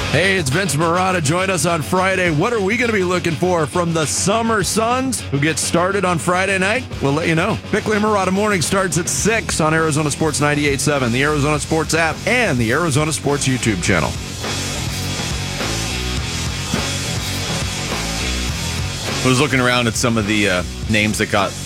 Hey, it's Vince Marotta. Join us on Friday. What are we going to be looking for from the Summer Suns, who get started on Friday night? We'll let you know. Bickley and Marotta Morning starts at 6 on Arizona Sports 98.7, the Arizona Sports app, and the Arizona Sports YouTube channel. I was looking around at some of the names that got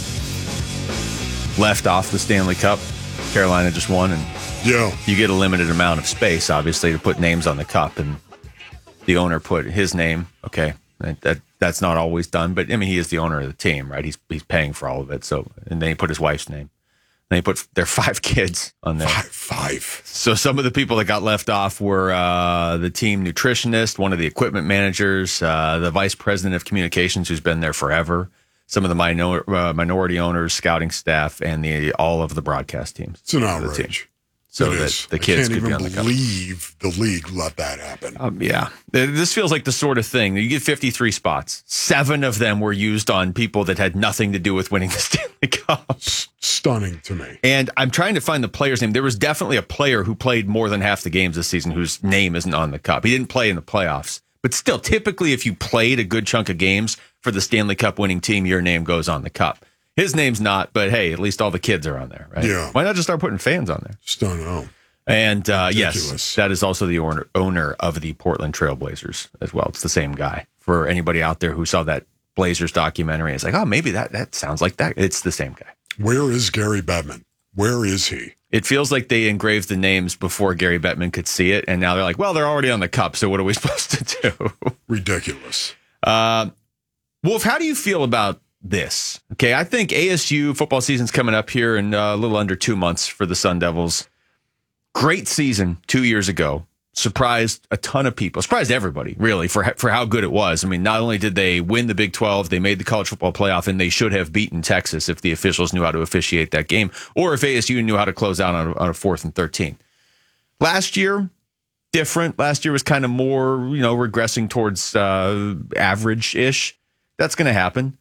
left off the Stanley Cup. Carolina just won, and you get a limited amount of space, obviously, to put names on the cup, and the owner put his name. Okay, that's not always done, but I mean, he is the owner of the team, right? He's paying for all of it. So, and then he put his wife's name. And he put their 5 kids on there. Five. So some of the people that got left off were the team nutritionist, one of the equipment managers, the vice president of communications, who's been there forever, some of the minority owners, scouting staff, and all of the broadcast teams. It's an outrage. So that the kids could be on the cup. I can't even believe the league let that happen. Yeah. This feels like the sort of thing. You get 53 spots. 7 of them were used on people that had nothing to do with winning the Stanley Cup. Stunning to me. And I'm trying to find the player's name. There was definitely a player who played more than half the games this season whose name isn't on the cup. He didn't play in the playoffs. But still, typically, if you played a good chunk of games for the Stanley Cup winning team, your name goes on the cup. His name's not, but hey, at least all the kids are on there, right? Yeah. Why not just start putting fans on there? Just don't know. And yes, that is also the owner of the Portland Trailblazers as well. It's the same guy. For anybody out there who saw that Blazers documentary, it's like, oh, maybe that sounds like that. It's the same guy. Where is Gary Bettman? Where is he? It feels like they engraved the names before Gary Bettman could see it, and now they're like, well, they're already on the cup, so what are we supposed to do? Ridiculous. Wolf, how do you feel about this? Okay, I think ASU football season's coming up here in a little under 2 months for the Sun Devils. Great season 2 years ago. Surprised a ton of people. Surprised everybody, really, for how good it was. I mean, not only did they win the Big 12, they made the college football playoff, and they should have beaten Texas if the officials knew how to officiate that game, or if ASU knew how to close out on a 4th and 13. Last year, different. Last year was kind of more, regressing towards average-ish. That's going to happen.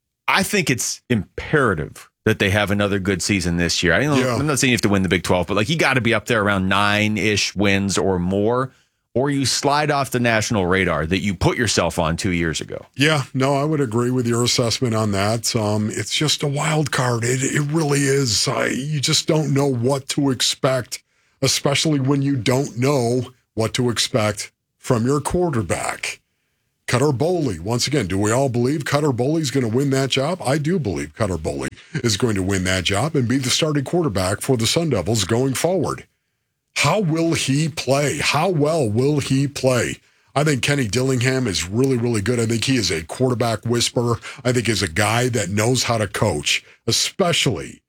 I think it's imperative that they have another good season this year. I'm not saying you have to win the Big 12, but you got to be up there around 9-ish wins or more, or you slide off the national radar that you put yourself on 2 years ago. Yeah, no, I would agree with your assessment on that. It's just a wild card. It really is. You just don't know what to expect, especially when you don't know what to expect from your quarterback. Cutter Boley, once again, do we all believe Cutter Boley is going to win that job? I do believe Cutter Boley is going to win that job and be the starting quarterback for the Sun Devils going forward. How will he play? How well will he play? I think Kenny Dillingham is really, really good. I think he is a quarterback whisperer. I think he's a guy that knows how to coach, especially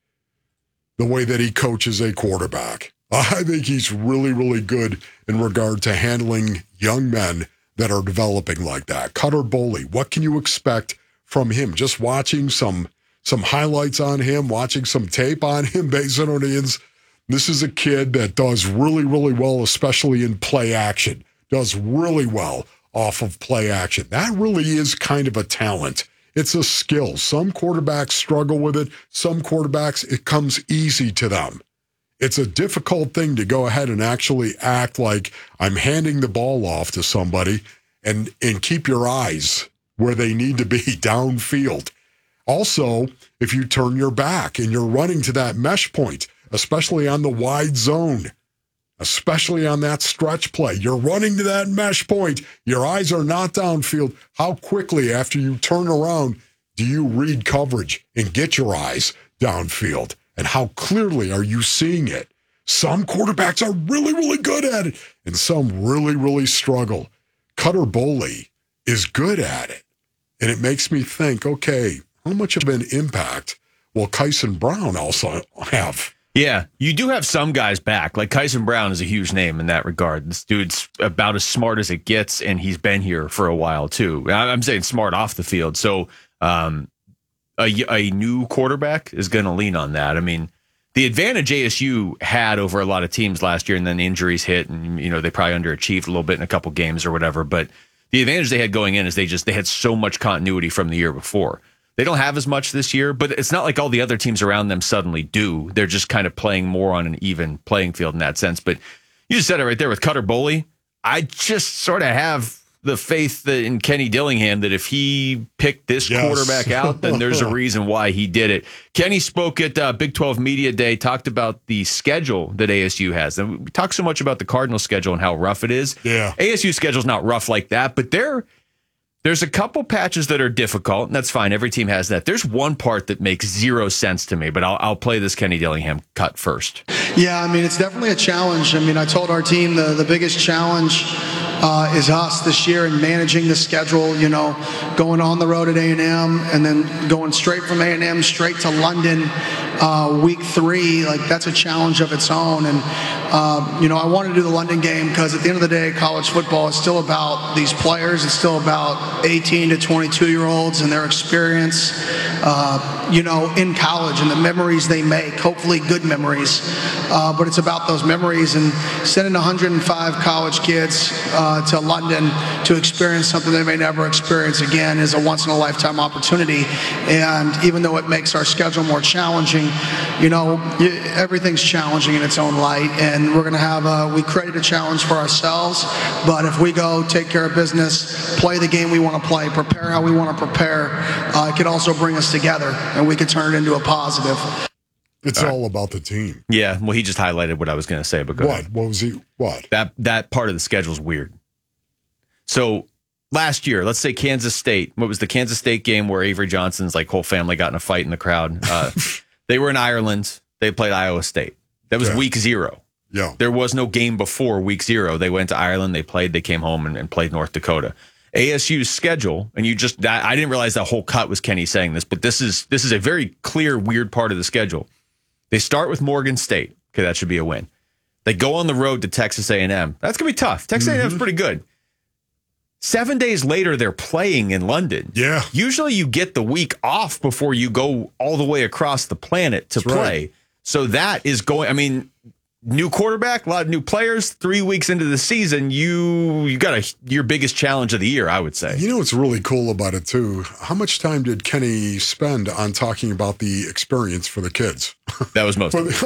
the way that he coaches a quarterback. I think he's really, really good in regard to handling young men that are developing like that. Cutter Boley, what can you expect from him? Just watching some highlights on him, watching some tape on him, Basinonians. This is a kid that does really, really well, especially in play action. Does really well off of play action. That really is kind of a talent. It's a skill. Some quarterbacks struggle with it. Some quarterbacks, it comes easy to them. It's a difficult thing to go ahead and actually act like I'm handing the ball off to somebody and keep your eyes where they need to be downfield. Also, if you turn your back and you're running to that mesh point, especially on the wide zone, especially on that stretch play, you're running to that mesh point, your eyes are not downfield. How quickly after you turn around do you read coverage and get your eyes downfield? And how clearly are you seeing it? Some quarterbacks are really, really good at it, and some really, really struggle. Cutter Boley is good at it. And it makes me think, okay, how much of an impact will Kyson Brown also have? Yeah, you do have some guys back. Like Kyson Brown is a huge name in that regard. This dude's about as smart as it gets, and he's been here for a while, too. I'm saying smart off the field. So, a new quarterback is going to lean on that. I mean, the advantage ASU had over a lot of teams last year, and then injuries hit, and they probably underachieved a little bit in a couple games or whatever. But the advantage they had going in is they had so much continuity from the year before. They don't have as much this year, but it's not like all the other teams around them suddenly do. They're just kind of playing more on an even playing field in that sense. But you just said it right there with Cutter Boley. I just sort of have the faith that in Kenny Dillingham that if he picked this quarterback out, then there's a reason why he did it. Kenny spoke at Big 12 Media Day, talked about the schedule that ASU has. And we talk so much about the Cardinals schedule and how rough it is. Yeah. ASU schedule's not rough like that, but there's a couple patches that are difficult, and that's fine. Every team has that. There's one part that makes zero sense to me, but I'll play this Kenny Dillingham cut first. Yeah, I mean, it's definitely a challenge. I mean, I told our team the biggest challenge is us this year in managing the schedule, going on the road at A&M and then going straight from A&M straight to London week 3. Like, that's a challenge of its own. And, I want to do the London game because at the end of the day, college football is still about these players. It's still about 18 to 22-year-olds and their experience, in college and the memories they make, hopefully good memories. But it's about those memories, and sending 105 college kids to London to experience something they may never experience again is a once-in-a-lifetime opportunity. And even though it makes our schedule more challenging, everything's challenging in its own light. And we're going to have we created a challenge for ourselves. But if we go take care of business, play the game we want to play, prepare how we want to prepare, it could also bring us together, and we could turn it into a positive. It's all about the team. Yeah, well, he just highlighted what I was going to say. But go ahead. What was he? What? That part of the schedule is weird. So last year, let's say Kansas State. What was the Kansas State game where Avery Johnson's whole family got in a fight in the crowd? They were in Ireland. They played Iowa State. That was week 0. Yeah. There was no game before week 0. They went to Ireland. They played. They came home and played North Dakota. ASU's schedule, and I didn't realize that whole cut was Kenny saying this, but this is a very clear, weird part of the schedule. They start with Morgan State. Okay, that should be a win. They go on the road to Texas A&M. That's going to be tough. Texas A&M is pretty good. 7 days later, they're playing in London. Yeah. Usually you get the week off before you go all the way across the planet to play. Right. So that is going, new quarterback, a lot of new players, 3 weeks into the season, you got your biggest challenge of the year, I would say. You know what's really cool about it, too? How much time did Kenny spend on talking about the experience for the kids? That was most of it.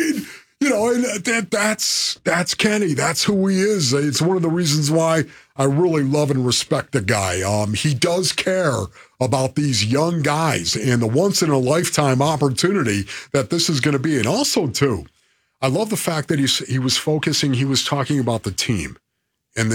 And that's Kenny. That's who he is. It's one of the reasons why I really love and respect the guy. He does care about these young guys and the once-in-a-lifetime opportunity that this is going to be. And also, too, I love the fact that he was talking about the team and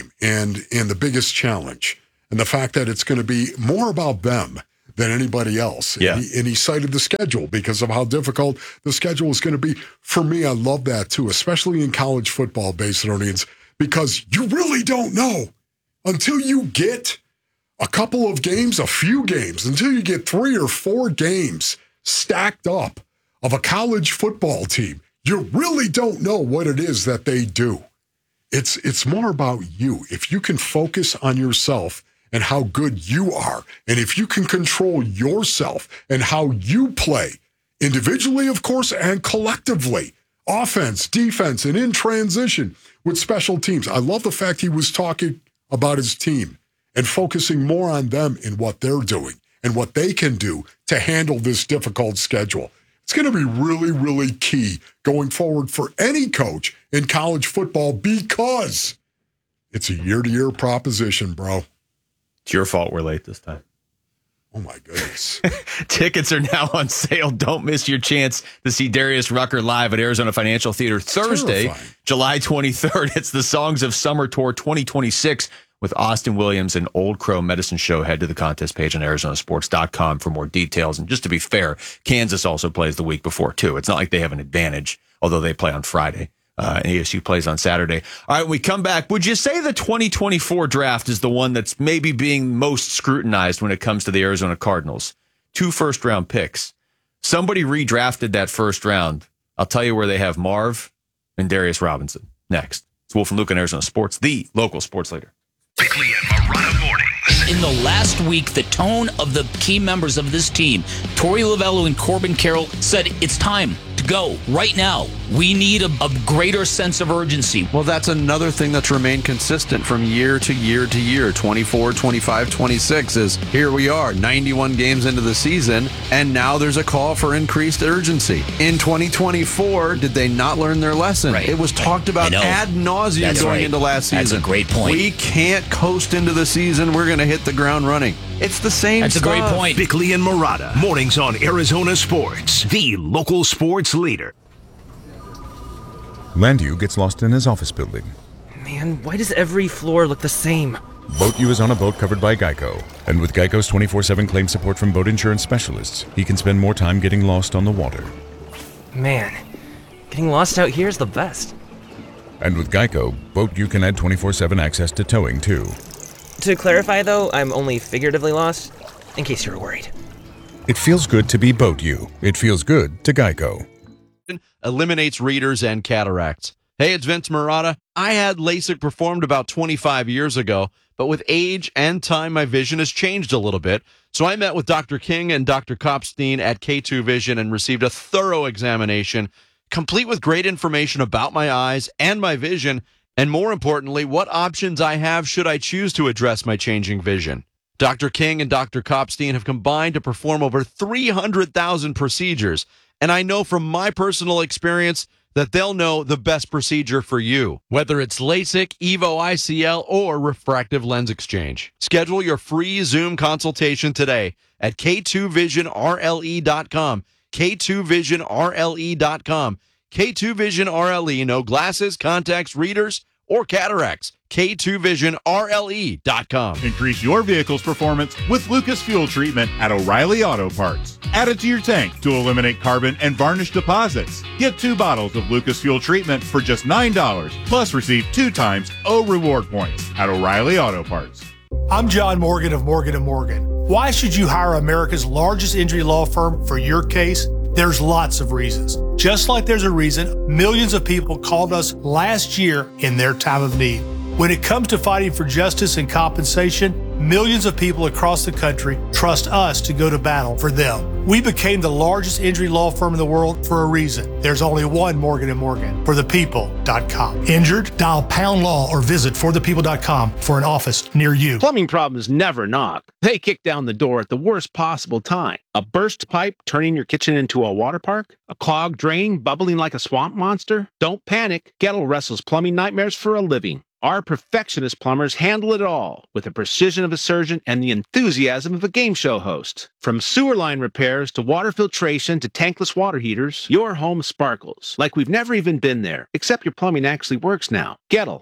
the biggest challenge, and the fact that it's going to be more about them than anybody else. Yeah. And he cited the schedule because of how difficult the schedule is going to be. For me, I love that too, especially in college football, Basinonians, because you really don't know until you get a couple of games, a few games, until you get 3 or 4 games stacked up of a college football team. You really don't know what it is that they do. It's more about you. If you can focus on yourself and how good you are, and if you can control yourself and how you play, individually, of course, and collectively, offense, defense, and in transition with special teams. I love the fact he was talking about his team and focusing more on them and what they're doing and what they can do to handle this difficult schedule. It's going to be really, really key going forward for any coach in college football because it's a year-to-year proposition, bro. It's your fault we're late this time. Oh, my goodness. Tickets are now on sale. Don't miss your chance to see Darius Rucker live at Arizona Financial Theater Thursday, July 23rd. It's the Songs of Summer Tour 2026 with Austin Williams and Old Crow Medicine Show. Head to the contest page on ArizonaSports.com for more details. And just to be fair, Kansas also plays the week before, too. It's not like they have an advantage, although they play on Friday. And ASU plays on Saturday. All right, when we come back, would you say the 2024 draft is the one that's maybe being most scrutinized when it comes to the Arizona Cardinals? 2 first-round picks. Somebody redrafted that first round. I'll tell you where they have Marv and Darius Robinson next. It's Wolf and Luke on Arizona Sports, the local sports leader. Bickley and Morano mornings. In the last week, the tone of the key members of this team, Torey Lovello and Corbin Carroll, said it's time to go right now. We need a greater sense of urgency. Well, that's another thing that's remained consistent from year to year to year. 24, 25, 26 is here we are, 91 games into the season, and now there's a call for increased urgency. In 2024, did they not learn their lesson? Right. It was talked about ad nauseum That's going right. into last season. That's a great point. We can't coast into the season. We're going to hit the ground running. It's the same That's stuff. a great point. Bickley and Murata. Mornings on Arizona Sports, the local sports leader. Landu gets lost in his office building. Man, why does every floor look the same? Boat U is on a boat covered by Geico. And with Geico's 24/7 claim support from boat insurance specialists, he can spend more time getting lost on the water. Man, getting lost out here is the best. And with Geico, Boat U can add 24/7 access to towing, too. To clarify, though, I'm only figuratively lost, in case you were worried. It feels good to be Boat U. It feels good to Geico. Eliminates readers and cataracts. Hey, it's Vince Murata. I had LASIK performed about 25 years ago, but with age and time, my vision has changed a little bit. So I met with Dr. King and Dr. Kopstein at K2 Vision and received a thorough examination, complete with great information about my eyes and my vision, and more importantly, what options I have should I choose to address my changing vision. Dr. King and Dr. Kopstein have combined to perform over 300,000 procedures, and I know from my personal experience that they'll know the best procedure for you, whether it's LASIK, EVO ICL, or refractive lens exchange. Schedule your free Zoom consultation today at K2VisionRLE.com. K2VisionRLE.com. K2 Vision RLE, no glasses, contacts, readers, or cataracts. K2VisionRLE.com. Increase your vehicle's performance with Lucas Fuel Treatment at O'Reilly Auto Parts. Add it to your tank to eliminate carbon and varnish deposits. Get 2 bottles of Lucas Fuel Treatment for just $9, plus receive 2 times O reward points at O'Reilly Auto Parts. I'm John Morgan of Morgan & Morgan. Why should you hire America's largest injury law firm for your case? There's lots of reasons. Just like there's a reason millions of people called us last year in their time of need. When it comes to fighting for justice and compensation, millions of people across the country trust us to go to battle for them. We became the largest injury law firm in the world for a reason. There's only one Morgan & Morgan, forthepeople.com. Injured? Dial pound law or visit forthepeople.com for an office near you. Plumbing problems never knock. They kick down the door at the worst possible time. A burst pipe turning your kitchen into a water park? A clogged drain bubbling like a swamp monster? Don't panic. Gettle wrestles plumbing nightmares for a living. Our perfectionist plumbers handle it all with the precision of a surgeon and the enthusiasm of a game show host. From sewer line repairs to water filtration to tankless water heaters, your home sparkles like we've never even been there, except your plumbing actually works now. Gettle,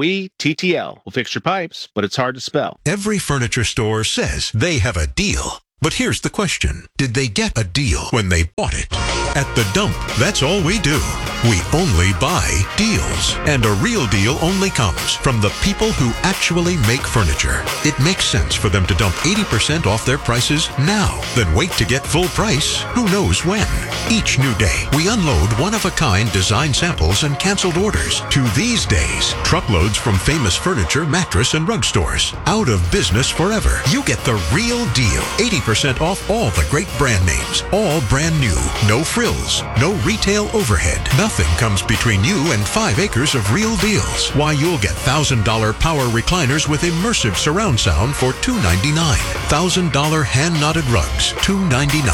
Goettl, will fix your pipes, but it's hard to spell. Every furniture store says they have a deal. But here's the question. Did they get a deal when they bought it? At The Dump, that's all we do. We only buy deals. And a real deal only comes from the people who actually make furniture. It makes sense for them to dump 80% off their prices now, then wait to get full price who knows when. Each new day, we unload one-of-a-kind design samples and canceled orders. To these days, truckloads from famous furniture, mattress, and rug stores. Out of business forever. You get the real deal. 80% off all the great brand names. All brand new. No frills. No retail overhead. Nothing comes between you and 5 acres of real deals. Why, you'll get $1,000 power recliners with immersive surround sound for $299. $1,000 hand-knotted rugs, $299.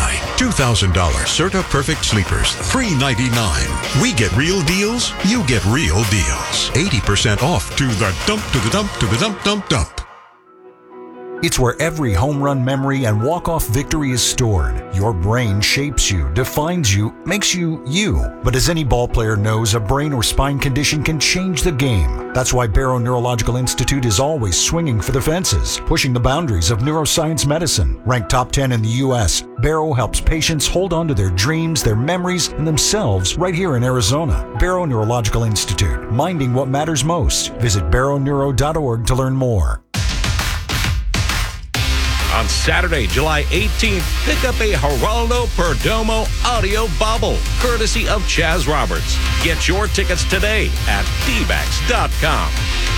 $2,000 Serta Perfect sleepers, $399. We get real deals, you get real deals. 80% off. To the dump, to the dump, to the dump, dump, dump. It's where every home run memory and walk-off victory is stored. Your brain shapes you, defines you, makes you you. But as any ball player knows, a brain or spine condition can change the game. That's why Barrow Neurological Institute is always swinging for the fences, pushing the boundaries of neuroscience medicine. Ranked top 10 in the U.S., Barrow helps patients hold on to their dreams, their memories, and themselves right here in Arizona. Barrow Neurological Institute, minding what matters most. Visit barrowneuro.org to learn more. On Saturday, July 18th, pick up a Geraldo Perdomo audio bobble, courtesy of Chaz Roberts. Get your tickets today at dbacks.com.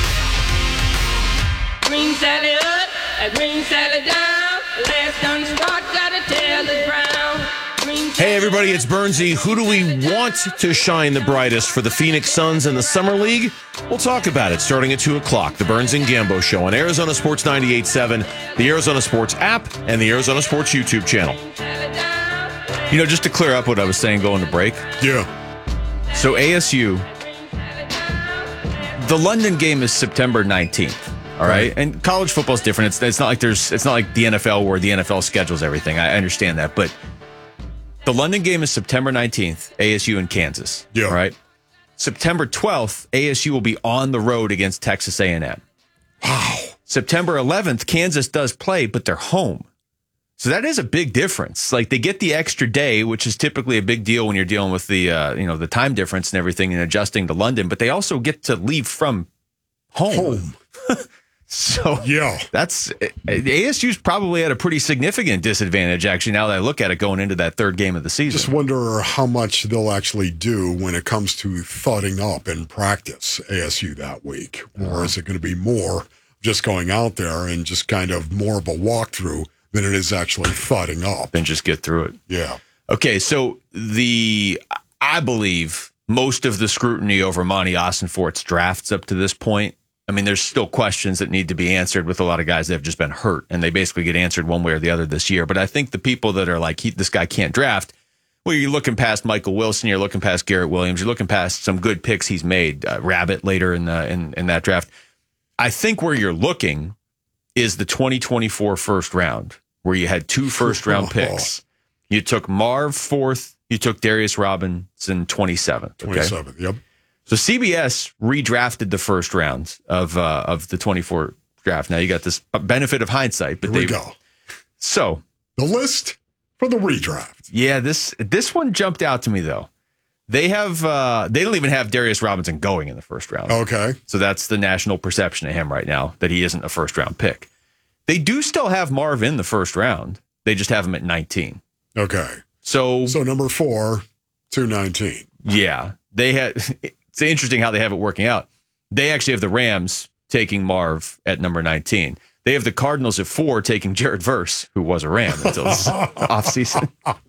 Green salad up, a green salad down. Last done start, gotta tell the brown. Green Hey, everybody, it's Bernsey. Who do we want to shine the brightest for the Phoenix Suns in the Summer League? We'll talk about it starting at 2 o'clock. The Burns and Gambo Show on Arizona Sports 98.7, the Arizona Sports app, and the Arizona Sports YouTube channel. You know, just to clear up what I was saying going to break. Yeah. So ASU, the London game is September 19th. All right. And college football is different. It's not like the NFL where the NFL schedules everything. I understand that. But the London game is September 19th, ASU in Kansas. Yeah. All right. September 12th, ASU will be on the road against Texas A&M. Wow. September 11th, Kansas does play, but they're home. So that is a big difference. Like, they get the extra day, which is typically a big deal when you're dealing with the the time difference and everything and adjusting to London, but they also get to leave from home. So yeah, that's ASU's probably at a pretty significant disadvantage, actually, now that I look at it going into that third game of the season. Just wonder how much they'll actually do when it comes to thudding up in practice, ASU that week. Or is it going to be more just going out there and just kind of more of a walkthrough than it is actually thudding up? Then just get through it. Yeah. Okay, so I believe most of the scrutiny over Monty Ossenfort's drafts up to this point, I mean, there's still questions that need to be answered with a lot of guys that have just been hurt, and they basically get answered one way or the other this year. But I think the people that are like, this guy can't draft, well, you're looking past Michael Wilson, you're looking past Garrett Williams, you're looking past some good picks he's made, Rabbit later in that draft. I think where you're looking is the 2024 first round, where you had 2 first-round picks. You took Marv 4th, you took Darius Robinson 27th. 27th, yep. So CBS redrafted the first round of the 24 draft. Now you got this benefit of hindsight, but Here we go. So the list for the redraft. Yeah, this one jumped out to me though. They don't even have Darius Robinson going in the first round. Okay. So that's the national perception of him right now, that he isn't a first round pick. They do still have Marv in the first round. They just have him at 19. Okay. So number 4 to 19. Yeah. It's interesting how they have it working out. They actually have the Rams taking Marv at number 19. They have the Cardinals at 4 taking Jared Verse, who was a Ram until this offseason.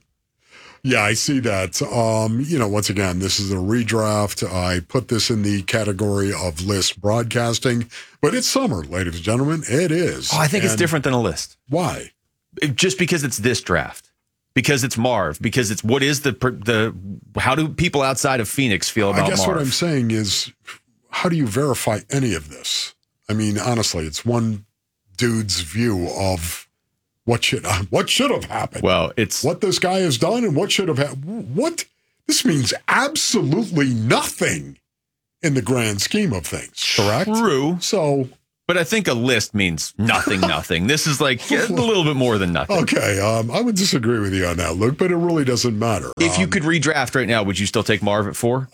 Yeah, I see that. Once again, this is a redraft. I put this in the category of list broadcasting, but it's summer, ladies and gentlemen. It is. Oh, I think it's different than a list. Why? Just because it's this draft. Because it's Marv. Because it's what is how do people outside of Phoenix feel about Marv? I guess what I'm saying is, how do you verify any of this? I mean, honestly, it's one dude's view of what should have happened. Well, it's what this guy has done and what should have happened. What? This means absolutely nothing in the grand scheme of things, correct? True. So, but I think a list means nothing. This is like a little bit more than nothing. Okay, I would disagree with you on that, Luke, but it really doesn't matter. If you could redraft right now, would you still take Marv at 4?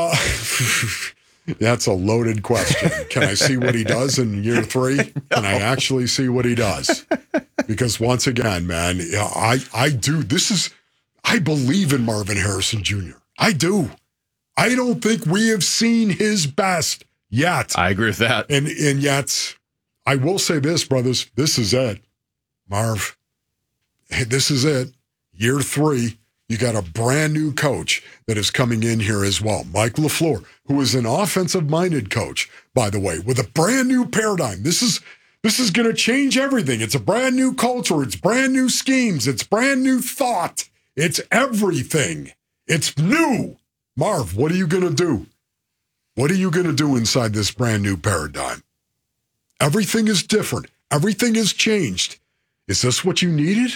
That's a loaded question. Can I see what he does in year 3? No. Can I actually see what he does? Because once again, man, I do. I believe in Marvin Harrison Jr. I do. I don't think we have seen his best yet. I agree with that. And yet, I will say this, brothers. This is it. Marv, this is it. Year 3. You got a brand new coach that is coming in here as well. Mike LaFleur, who is an offensive-minded coach, by the way, with a brand new paradigm. This is going to change everything. It's a brand new culture. It's brand new schemes. It's brand new thought. It's everything. It's new. Marv, what are you going to do? What are you going to do inside this brand new paradigm? Everything is different. Everything has changed. Is this what you needed?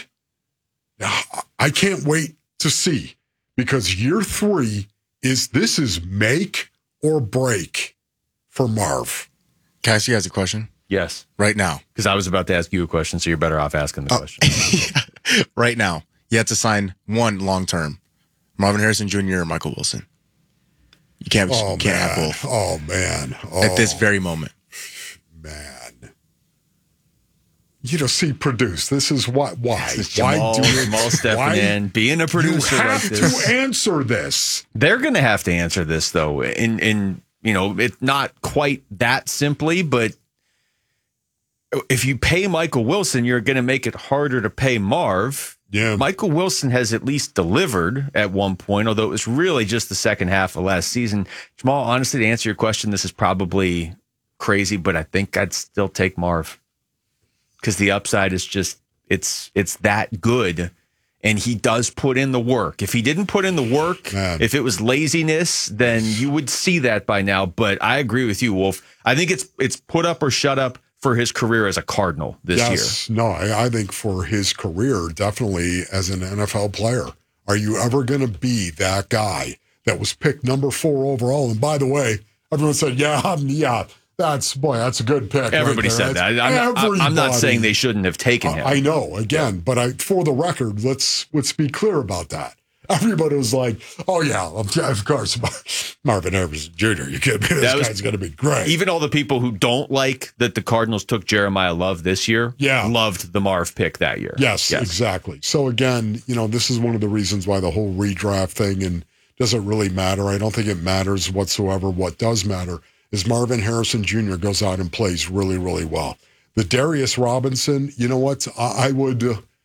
I can't wait to see, because year 3 is make or break for Marv. Can I ask you guys a question? Yes. Right now. Because I was about to ask you a question, so you're better off asking the question. Yeah. Right now. You have to sign one long-term. Marvin Harrison Jr. or Michael Wilson. You can't have both. Oh, man. At this very moment. Man. Produce. This is why. This is Jamal stepping in, being a producer you have like this. to answer this. They're going to have to answer this, though. It's not quite that simply, but if you pay Michael Wilson, you're going to make it harder to pay Marv. Yeah. Michael Wilson has at least delivered at one point, although it was really just the second half of last season. Jamal, honestly, to answer your question, this is probably crazy, but I think I'd still take Marv because the upside is just, it's that good. And he does put in the work. If he didn't put in the work, if it was laziness, then you would see that by now. But I agree with you, Wolf. I think it's put up or shut up for his career as a Cardinal this year. No, I think for his career, definitely as an NFL player. Are you ever going to be that guy that was picked number 4 overall? And by the way, everyone said, that's a good pick. Everybody said that. I'm not saying they shouldn't have taken him. I know, again, but for the record, let's be clear about that. Everybody was like, oh, yeah, of course, Marvin Harrison Jr., you kidding me? This guy's going to be great. Even all the people who don't like that the Cardinals took Jeremiah Love this year loved the Marv pick that year. Yes, exactly. So, again, this is one of the reasons why the whole redraft thing and doesn't really matter. I don't think it matters whatsoever. What does matter is Marvin Harrison Jr. goes out and plays really, really well. The Darius Robinson, you know what? I would,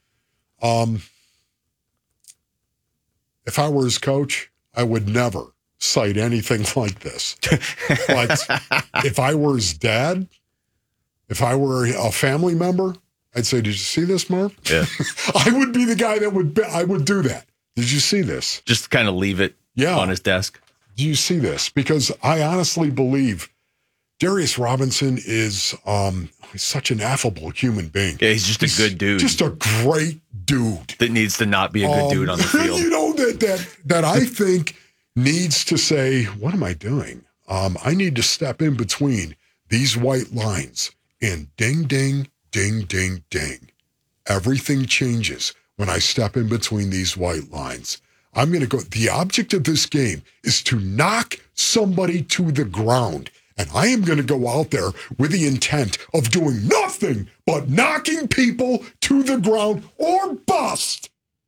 if I were his coach, I would never cite anything like this. But if I were his dad, if I were a family member, I'd say, did you see this, Marv? Yeah. I would be the guy I would do that. Did you see this? Just kind of leave it on his desk. Do you see this? Because I honestly believe Darius Robinson is such an affable human being. Yeah, he's just a good dude. Just a great dude. That needs to not be a good dude on the field. That I think needs to say, what am I doing? I need to step in between these white lines and ding, ding, ding, ding, ding. Everything changes when I step in between these white lines. I'm going to go. The object of this game is to knock somebody to the ground. And I am going to go out there with the intent of doing nothing but knocking people to the ground or bust.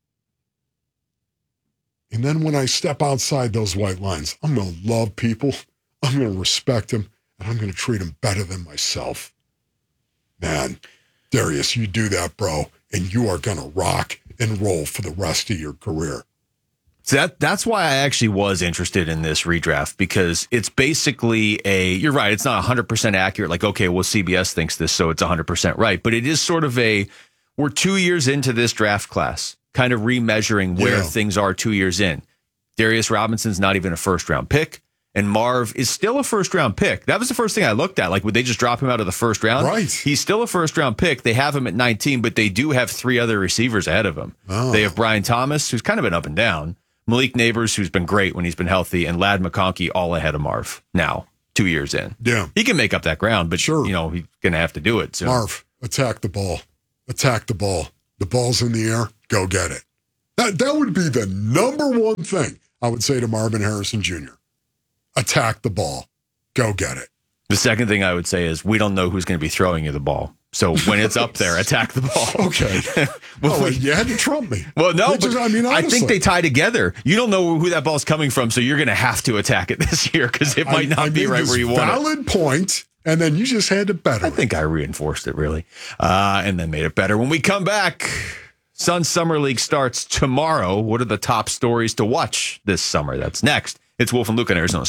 And then when I step outside those white lines, I'm going to love people. I'm going to respect them. And I'm going to treat them better than myself. Man, Darius, you do that, bro. And you are going to rock and roll for the rest of your career. So that's why I actually was interested in this redraft, because it's basically you're right, it's not 100% accurate. Like, okay, well, CBS thinks this, so it's 100% right. But it is sort of we're 2 years into this draft class, kind of remeasuring where things are 2 years in. Darius Robinson's not even a first-round pick, and Marv is still a first-round pick. That was the first thing I looked at. Like, would they just drop him out of the first round? Right. He's still a first-round pick. They have him at 19, but they do have 3 other receivers ahead of him. Oh. They have Brian Thomas, who's kind of been up and down, Malik Neighbors, who's been great when he's been healthy, and Ladd McConkey all ahead of Marv now, 2 years in. Yeah. He can make up that ground, but he's going to have to do it soon. Marv, attack the ball. Attack the ball. The ball's in the air. Go get it. That would be the number one thing I would say to Marvin Harrison Jr. Attack the ball. Go get it. The second thing I would say is we don't know who's going to be throwing you the ball. So when it's up there, attack the ball. Okay. You had to trump me. Well, no, but I think they tie together. You don't know who that ball's coming from, so you're going to have to attack it this year because it might not be right where you want it. Valid point, and then you just had to better it. I think I reinforced it, really, and then made it better. When we come back, Suns Summer League starts tomorrow. What are the top stories to watch this summer? That's next. It's Wolf and Luke on Arizona